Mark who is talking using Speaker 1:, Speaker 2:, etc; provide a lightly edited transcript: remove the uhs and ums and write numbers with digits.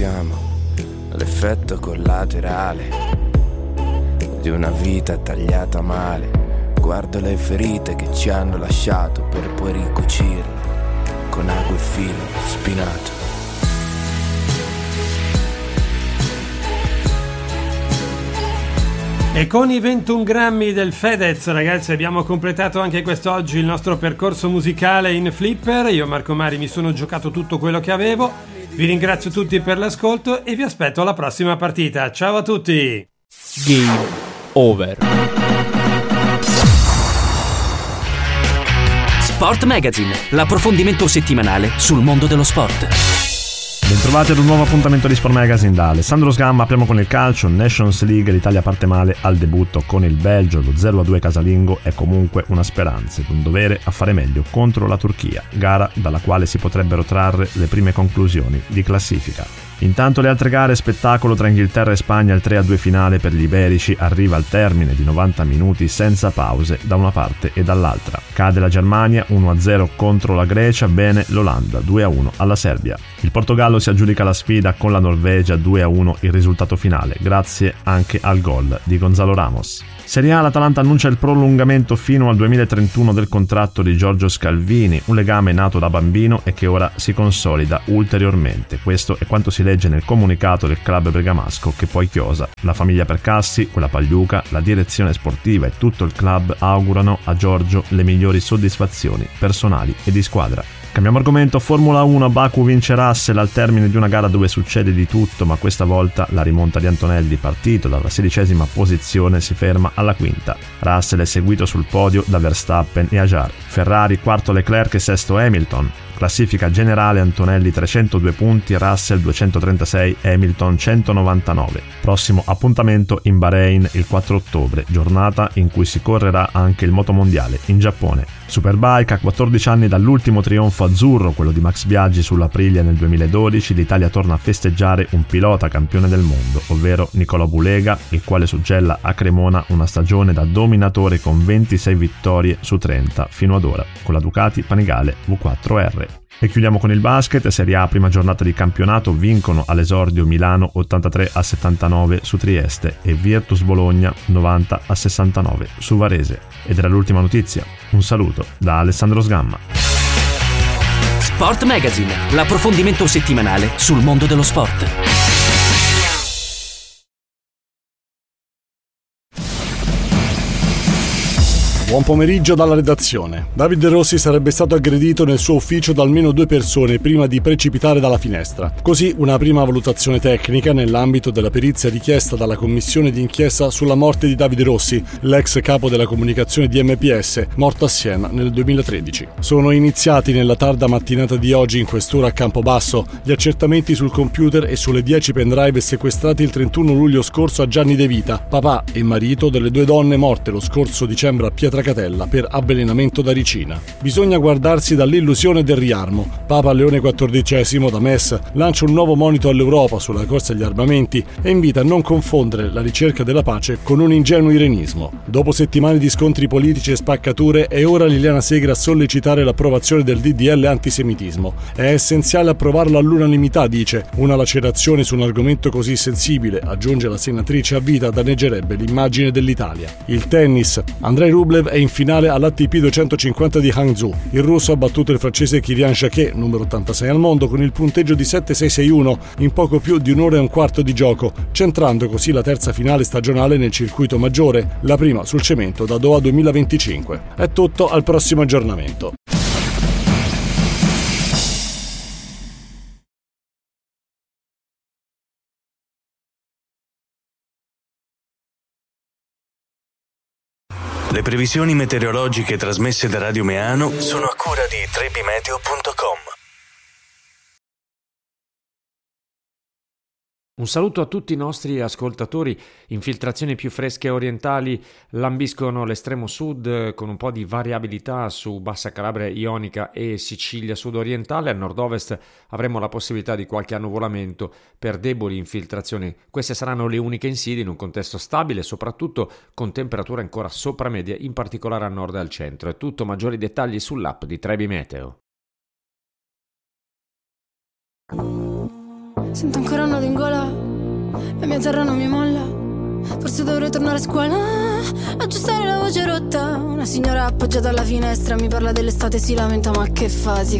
Speaker 1: siamo l'effetto collaterale di una vita tagliata male. Guardo le ferite che ci hanno lasciato per poi ricucirle con ago e filo spinato.
Speaker 2: E con i 21 grammi del Fedez, ragazzi, abbiamo completato anche quest'oggi il nostro percorso musicale in Flipper. Io, Marco Mari, mi sono giocato tutto quello che avevo. Vi ringrazio tutti per l'ascolto e vi aspetto alla prossima partita. Ciao a tutti!
Speaker 3: Game over.
Speaker 4: Sport Magazine, l'approfondimento settimanale sul mondo dello sport.
Speaker 5: Bentrovati ad un nuovo appuntamento di Sport Magazine da Alessandro Sgamma. Apriamo con il calcio. Nations League, l'Italia parte male al debutto con il Belgio. Lo 0-2 casalingo è comunque una speranza ed un dovere a fare meglio contro la Turchia, gara dalla quale si potrebbero trarre le prime conclusioni di classifica. Intanto le altre gare, spettacolo tra Inghilterra e Spagna. Il 3-2 finale per gli iberici arriva al termine di 90 minuti senza pause da una parte e dall'altra. Cade la Germania 1-0 contro la Grecia, bene l'Olanda 2-1 alla Serbia. Il Portogallo si aggiudica la sfida con la Norvegia 2-1 il risultato finale, grazie anche al gol di Gonzalo Ramos. Serie A, l'Atalanta annuncia il prolungamento fino al 2031 del contratto di Giorgio Scalvini, un legame nato da bambino e che ora si consolida ulteriormente. Questo è quanto si legge nel comunicato del club bergamasco, che poi chiosa. La famiglia Percassi, quella Pagliuca, la direzione sportiva e tutto il club augurano a Giorgio le migliori soddisfazioni personali e di squadra. Cambiamo argomento. Formula 1, Baku vince Russell al termine di una gara dove succede di tutto, ma questa volta la rimonta di Antonelli, partito dalla 16ª posizione, si ferma alla 5ª. Russell è seguito sul podio da Verstappen e Hajar. Ferrari quarto Leclerc e sesto Hamilton. Classifica generale: Antonelli 302 punti, Russell 236, Hamilton 199. Prossimo appuntamento in Bahrain il 4 ottobre, giornata in cui si correrà anche il motomondiale in Giappone. Superbike, a 14 anni dall'ultimo trionfo azzurro, quello di Max Biaggi sull'Aprilia nel 2012, l'Italia torna a festeggiare un pilota campione del mondo, ovvero Nicolò Bulega, il quale suggella a Cremona una stagione da dominatore con 26 vittorie su 30 fino ad ora, con la Ducati Panigale V4R. E chiudiamo con il basket. Serie A, prima giornata di campionato, vincono all'esordio Milano 83-79 su Trieste e Virtus Bologna 90-69 su Varese. Ed era l'ultima notizia. Un saluto da Alessandro Sgamma.
Speaker 4: Sport Magazine, l'approfondimento settimanale sul mondo dello sport.
Speaker 6: Buon pomeriggio dalla redazione. Davide Rossi sarebbe stato aggredito nel suo ufficio da almeno 2 persone prima di precipitare dalla finestra. Così una prima valutazione tecnica nell'ambito della perizia richiesta dalla commissione d'inchiesta sulla morte di Davide Rossi, l'ex capo della comunicazione di MPS, morto a Siena nel 2013. Sono iniziati nella tarda mattinata di oggi in questura a Campobasso gli accertamenti sul computer e sulle 10 pendrive sequestrati il 31 luglio scorso a Gianni De Vita, papà e marito delle 2 donne morte lo scorso dicembre a Pietracatella per avvelenamento da ricina. Bisogna guardarsi dall'illusione del riarmo. Papa Leone XIV da MES lancia un nuovo monito all'Europa sulla corsa agli armamenti e invita a non confondere la ricerca della pace con un ingenuo irenismo. Dopo settimane di scontri politici e spaccature, è ora Liliana Segre a sollecitare l'approvazione del DDL antisemitismo. È essenziale approvarlo all'unanimità, dice. Una lacerazione su un argomento così sensibile, aggiunge la senatrice a vita, danneggerebbe l'immagine dell'Italia. Il tennis. Andrei Rublev è in finale all'ATP 250 di Hangzhou. Il russo ha battuto il francese Kirian Jacquet, numero 86 al mondo, con il punteggio di 7-6-6-1 in poco più di un'ora e un quarto di gioco, centrando così la terza finale stagionale nel circuito maggiore, la prima sul cemento da Doha 2025. È tutto, al prossimo aggiornamento.
Speaker 7: Le previsioni meteorologiche trasmesse da Radio Meano sono a cura di trebimeteo.com.
Speaker 8: Un saluto a tutti i nostri ascoltatori. Infiltrazioni più fresche orientali lambiscono l'estremo sud con un po' di variabilità su Bassa Calabria Ionica e Sicilia sudorientale. Al nord-ovest avremo la possibilità di qualche annuvolamento per deboli infiltrazioni. Queste saranno le uniche insidie in un contesto stabile, soprattutto con temperature ancora sopra media, in particolare al nord e al centro. È tutto, maggiori dettagli sull'app di Trebi Meteo.
Speaker 9: Sento ancora un nodo in gola, la mia terra non mi molla. Forse dovrei tornare a scuola, aggiustare la voce rotta. Una signora appoggiata alla finestra mi parla dell'estate, si lamenta, ma che fasi,